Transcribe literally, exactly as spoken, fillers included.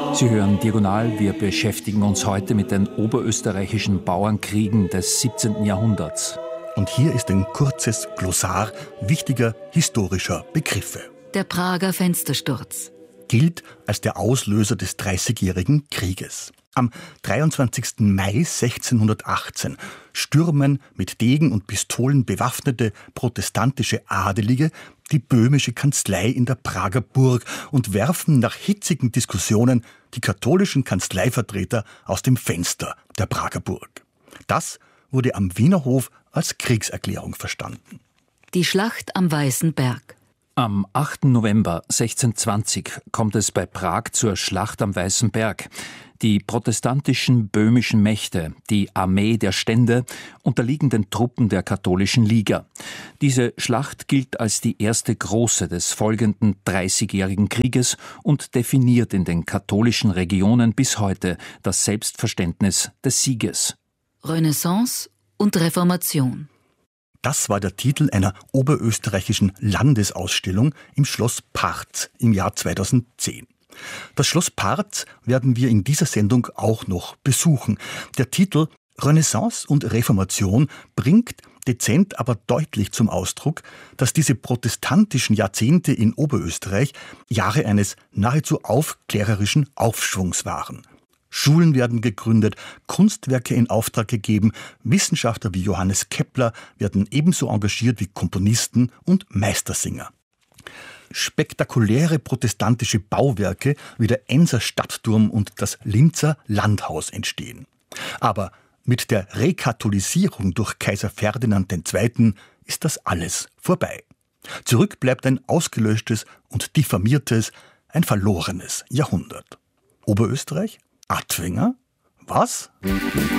Sie hören Diagonal. Wir beschäftigen uns heute mit den oberösterreichischen Bauernkriegen des siebzehnten Jahrhunderts. Und hier ist ein kurzes Glossar wichtiger historischer Begriffe. Der Prager Fenstersturz gilt als der Auslöser des Dreißigjährigen Krieges. Am dreiundzwanzigsten Mai sechzehnhundertachtzehn stürmen mit Degen und Pistolen bewaffnete protestantische Adelige die böhmische Kanzlei in der Prager Burg und werfen nach hitzigen Diskussionen die katholischen Kanzleivertreter aus dem Fenster der Prager Burg. Das wurde am Wiener Hof als Kriegserklärung verstanden. Die Schlacht am Weißen Berg. Am achten November sechzehnhundertzwanzig kommt es bei Prag zur Schlacht am Weißen Berg. Die protestantischen böhmischen Mächte, die Armee der Stände, unterliegen den Truppen der katholischen Liga. Diese Schlacht gilt als die erste große des folgenden Dreißigjährigen Krieges und definiert in den katholischen Regionen bis heute das Selbstverständnis des Sieges. Renaissance und Reformation. Das war der Titel einer oberösterreichischen Landesausstellung im Schloss Parz im Jahr zweitausendzehn. Das Schloss Parz werden wir in dieser Sendung auch noch besuchen. Der Titel Renaissance und Reformation bringt dezent, aber deutlich zum Ausdruck, dass diese protestantischen Jahrzehnte in Oberösterreich Jahre eines nahezu aufklärerischen Aufschwungs waren. Schulen werden gegründet, Kunstwerke in Auftrag gegeben, Wissenschaftler wie Johannes Kepler werden ebenso engagiert wie Komponisten und Meistersinger. Spektakuläre protestantische Bauwerke wie der Enser Stadtturm und das Linzer Landhaus entstehen. Aber mit der Rekatholisierung durch Kaiser Ferdinand der Zweite. ist das alles vorbei. Zurück bleibt ein ausgelöschtes und diffamiertes, ein verlorenes Jahrhundert. Oberösterreich? Adwinger? Was?